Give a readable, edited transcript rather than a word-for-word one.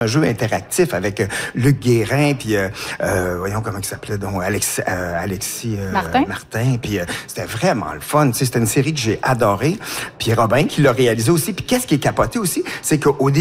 Un jeu interactif avec Luc Guérin, puis voyons comment il s'appelait donc, Alexis Martin, puis c'était vraiment le fun. Tu sais, c'était une série que j'ai adorée. Puis Robin qui l'a réalisé aussi. Puis qu'est-ce qui est capoté aussi, c'est qu'au début,